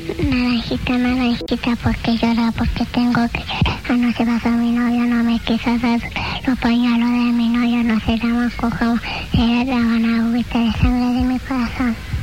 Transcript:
Naranjita, naranjita, porque llora, porque tengo que llorar. Anoche pasó mi novio, no me quiso dar los pañuelos de mi novio, no se llaman cojamos, se llaman agüita de sangre de mi corazón.